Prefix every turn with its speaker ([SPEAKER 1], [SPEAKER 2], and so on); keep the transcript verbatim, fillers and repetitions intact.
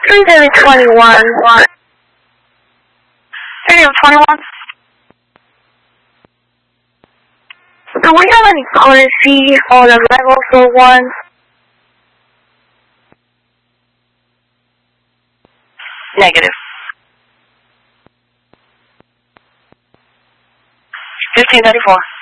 [SPEAKER 1] three seven twenty-one. three seven twenty-one. Do we have any currency on the level for one? Negative. fifteen thirty-four.